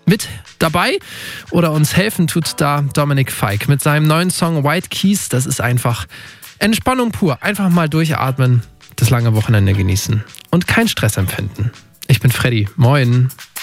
Mit dabei oder uns helfen tut da Dominik Feick mit seinem neuen Song White Keys. Das ist einfach Entspannung pur. Einfach mal durchatmen, das lange Wochenende genießen und keinen Stress empfinden. Ich bin Freddy. Moin.